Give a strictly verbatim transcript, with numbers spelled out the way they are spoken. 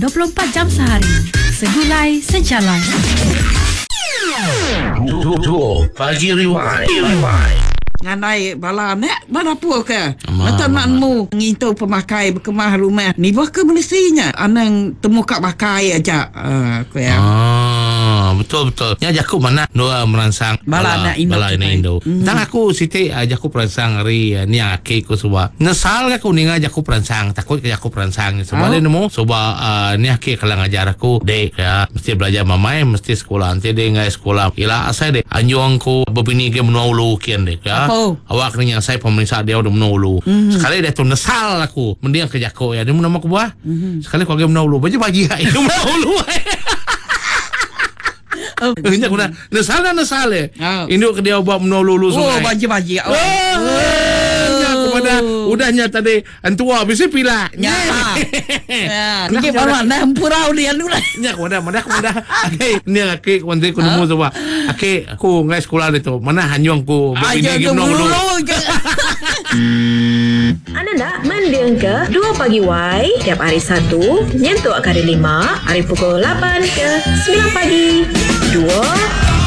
dua puluh empat jam sehari. Segulai sejalan. Duo Pagi Rewind. Nganai bala nek mana apa ke? Mata nakmu ngintu pemakai berkemah rumah. Ni bah ke menisinya. Anang temu kat pakai aja. Ah, aku ya. Ah, betul betul. Ya jaku mana Noah merangsang Bala nak Indo. Bala nak Indo. Mm. Tang aku Siti aja aku perangsang hari ni aki ku suba. Nesal aku ni aja aku perangsang. Takut ke aku perangsang. Sebab dia nemu sebab uh, ni aki kalau ngajar aku dek ya mesti belajar mamai mesti sekolah. Nanti dia ngai sekolah. Ila asai dek anjuang ku bebini ke menulu kian dek ya. Oh. Awak ni yang saya pemeriksa dia udah menulu. Mm-hmm. Sekali dia tu nesal aku. Mendiang ke jaku ya. Dia nama aku buah. Mm-hmm. Sekali kau ke menulu. Baju bagi ya. Itu menulu. Oh, ini aku dah nesal dah nesal eh. Oh. Induk ke dia buat menulu sungai. Oh, bagi-bagi. Oh. Oh. Aku pada udahnya tadi antua bisa pila. Ya. Ya. Ni bawa dah empurau dia lu lah. Ya, aku dah, mana aku dah. Okey, ni aku nanti aku nemu coba. Okey, aku ngai sekolah itu. Mana hanyong ku begini game menulu. Anda nak mendiang ke dua Pagi Y tiap hari Sabtu, nyentuh hari lima, hari pukul lapan ke sembilan pagi. Dua